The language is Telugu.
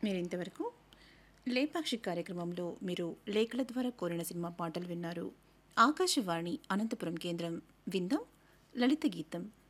మీరు ఇంతవరకు లేపాక్షి కార్యక్రమంలో మీరు లేఖల ద్వారా కోరిన సినిమా పాటలు విన్నారు. ఆకాశవాణి అనంతపురం కేంద్రం. విందాం లలిత గీతం.